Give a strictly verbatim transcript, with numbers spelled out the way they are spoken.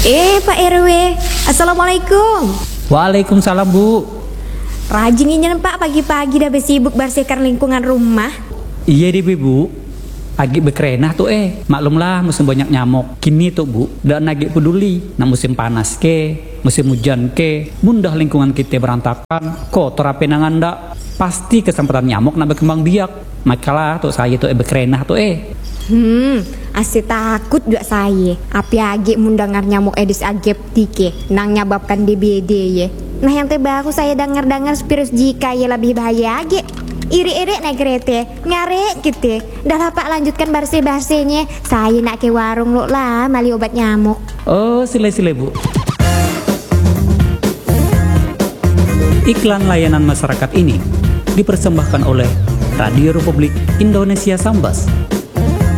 Eh Pak R W, Assalamualaikum. Waalaikumsalam Bu. Rajin ingin Pak pagi-pagi dah bersibuk bersihkan lingkungan rumah. Iya deh Bu, agi bekerenah tuh eh. Maklumlah musim banyak nyamuk. Kini tuh Bu, dan agi peduli. Nah musim panas ke, musim hujan ke, mudah lingkungan kita berantakan. Kotor apa nangan dak, pasti kesempatan nyamuk nak berkembang biak. Makalah tuh saya tuh eh bekerenah tuh eh. Hmm, asli takut juga saya. Api agi mundangar nyamuk Aedes aegypti ke, nang nyebabkan D B D ya. Nah yang terbaru saya dengar-dengar virus Zika ya lebih bahaya agi. Iri-iri naik kereta, ngarek gitu. Dah lah Pak lanjutkan bersih-bersihnya. Saya nak ke warung lo lah, mali obat nyamuk. Oh sile-sile Bu. Iklan layanan masyarakat ini dipersembahkan oleh Radio Republik Indonesia Sambas.